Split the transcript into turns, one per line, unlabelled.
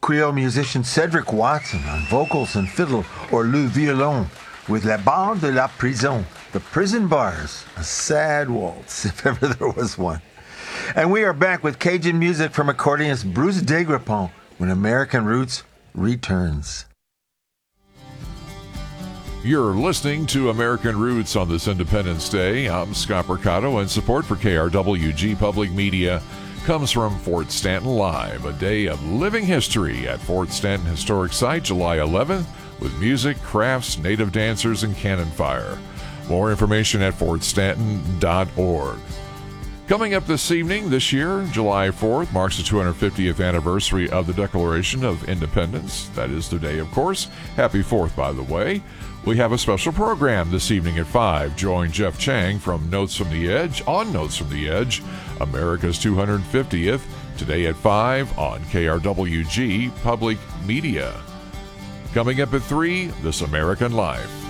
Creole musician Cedric Watson on vocals and fiddle, or le violon, with La Bande de la Prison, the prison bars, a sad waltz, if ever there was one. And we are back with Cajun music from accordionist Bruce Degrapont when American Roots returns.
You're listening to American Roots on this Independence Day. I'm Scott Mercado, and support for KRWG Public Media comes from Fort Stanton Live, a day of living history at Fort Stanton Historic Site, July 11th, with music, crafts, native dancers, and cannon fire. More information at fortstanton.org. Coming up this evening, this year, July 4th, marks the 250th anniversary of the Declaration of Independence. That is today, of course. Happy 4th, by the way. We have a special program this evening at 5. Join Jeff Chang from Notes from the Edge, on Notes from the Edge, America's 250th, today at 5 on KRWG Public Media. Coming up at 3, This American Life.